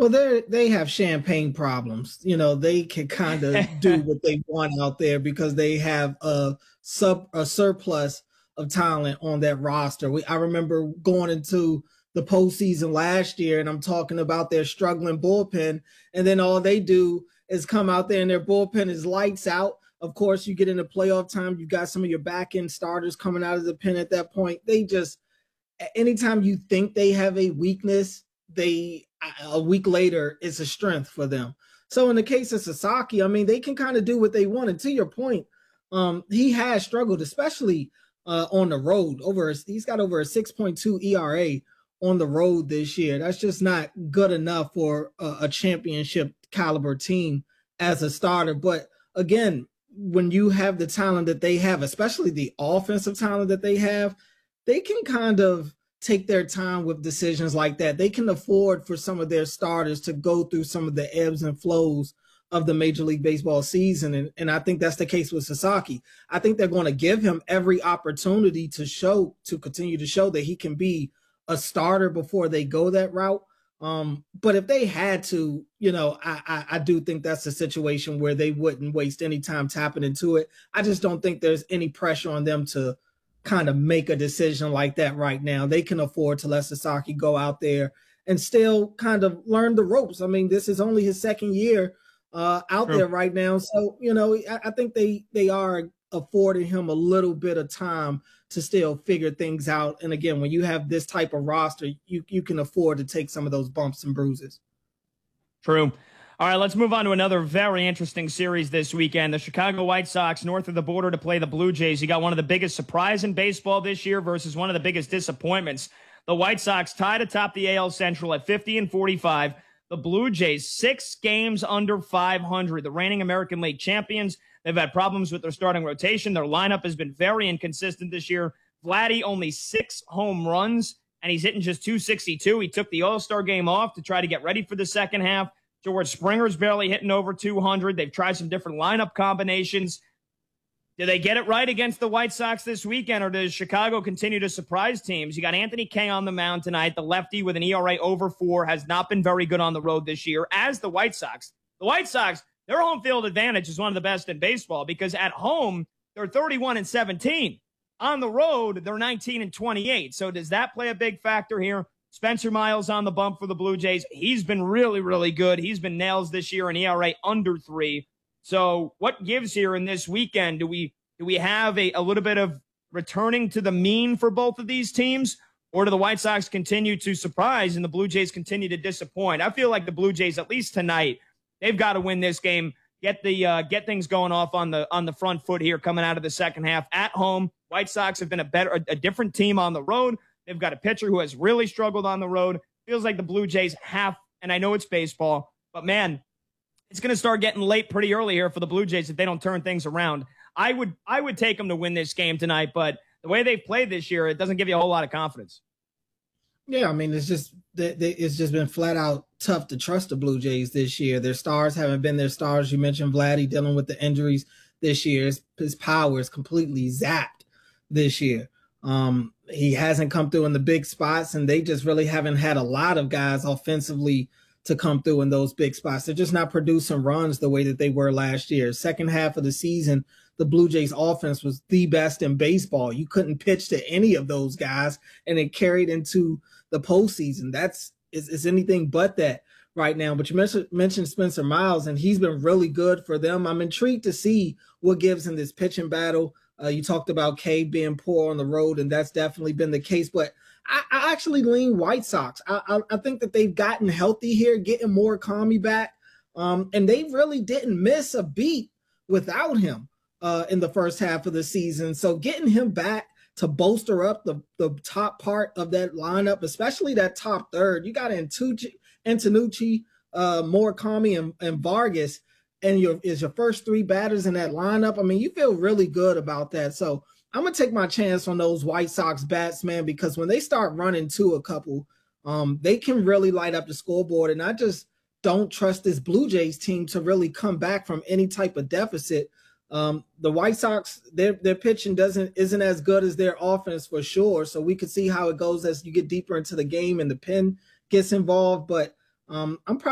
Well, they have champagne problems. They can kind of do what they want out there because they have a surplus of talent on that roster. I remember going into the postseason last year, and I'm talking about their struggling bullpen, and then all they do is come out there and their bullpen is lights out. Of course, you get into playoff time, you've got some of your back end starters coming out of the pen at that point. They just anytime you think they have a weakness, they a week later it's a strength for them. So in the case of Sasaki, I mean, they can kind of do what they want. And to your point, he has struggled, especially on the road. He's got over a 6.2 ERA on the road this year. That's just not good enough for a championship caliber team as a starter. But again, when you have the talent that they have, especially the offensive talent that they have, they can kind of take their time with decisions like that. They can afford for some of their starters to go through some of the ebbs and flows of the Major League Baseball season. And I think that's the case with Sasaki. I think they're going to give him every opportunity to continue to show that he can be a starter before they go that route. But if they had to, I do think that's a situation where they wouldn't waste any time tapping into it. I just don't think there's any pressure on them to kind of make a decision like that right now. They can afford to let Sasaki go out there and still kind of learn the ropes. I mean, this is only his second year out there right now. So, I think they are affording him a little bit of time to still figure things out. And again, when you have this type of roster, you can afford to take some of those bumps and bruises. True. All right, let's move on to another very interesting series this weekend. The Chicago White Sox north of the border to play the Blue Jays. You got one of the biggest surprise in baseball this year versus one of the biggest disappointments. The White Sox tied atop the AL Central at 50-45. The Blue Jays 6 games under 500. The reigning American League champions. They've had problems with their starting rotation. Their lineup has been very inconsistent this year. Vladdy only 6 home runs, and he's hitting just 262. He took the All-Star game off to try to get ready for the second half. George Springer's barely hitting over 200. They've tried some different lineup combinations. Do they get it right against the White Sox this weekend, or does Chicago continue to surprise teams? You got Anthony Kay on the mound tonight. The lefty with an ERA over 4 has not been very good on the road this year, as the White Sox. The White Sox, their home field advantage is one of the best in baseball because at home, they're 31-17. On the road, they're 19-28. So does that play a big factor here? Spencer Miles on the bump for the Blue Jays. He's been really, really good. He's been nails this year, an ERA under 3. So what gives here in this weekend? Do we have a little bit of returning to the mean for both of these teams? Or do the White Sox continue to surprise and the Blue Jays continue to disappoint? I feel like the Blue Jays, at least tonight, they've got to win this game, get things going off on the front foot here coming out of the second half. At home, White Sox have been a different team on the road. They've got a pitcher who has really struggled on the road. Feels like the Blue Jays have, and I know it's baseball, but man, it's going to start getting late pretty early here for the Blue Jays if they don't turn things around. I would take them to win this game tonight, but the way they've played this year, it doesn't give you a whole lot of confidence. Yeah, I mean, it's just been flat out tough to trust the Blue Jays this year. Their stars haven't been their stars. You mentioned Vladdy dealing with the injuries this year. His power is completely zapped this year. He hasn't come through in the big spots, and they just really haven't had a lot of guys offensively to come through in those big spots. They're just not producing runs the way that they were last year. Second half of the season, the Blue Jays offense was the best in baseball. You couldn't pitch to any of those guys, and it carried into the postseason. It's anything but that right now. But you mentioned Spencer Miles, and he's been really good for them. I'm intrigued to see what gives in this pitching battle. You talked about Kay being poor on the road, and that's definitely been the case. But I actually lean White Sox. I think that they've gotten healthy here, getting more Murakami back. And they really didn't miss a beat without him in the first half of the season. So getting him back to bolster up the top part of that lineup, especially that top third. You got Antucci, Murakami, and Vargas, and your first 3 batters in that lineup. I mean, you feel really good about that. So I'm going to take my chance on those White Sox bats, man, because when they start running to a couple, they can really light up the scoreboard. And I just don't trust this Blue Jays team to really come back from any type of deficit. The White Sox, their pitching isn't as good as their offense for sure. So we could see how it goes as you get deeper into the game and the pen gets involved. But I'm probably